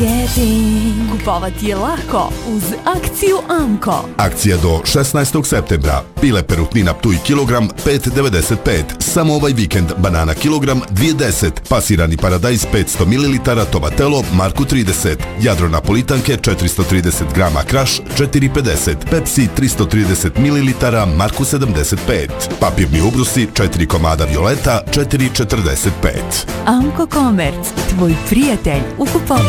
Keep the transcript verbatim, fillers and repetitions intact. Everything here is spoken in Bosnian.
Kupovati je lako uz akciju Amko. Akcija do šesnaestog septembra. Pile perutnina Ptuj kilogram pet devedeset pet. Samo ovaj vikend banana kilogram dvije deset. Pasirani paradajz petsto mililitara Tovatelo Marku trideset. Jadro napolitanke četiristo trideset grama Kraš četiri pedeset. Pepsi tristo trideset mililitara Marku sedamdeset pet. Papirni ubrusi četiri komada Violeta četiri četrdeset pet. Amko Komerc, tvoj prijatelj u kupovini.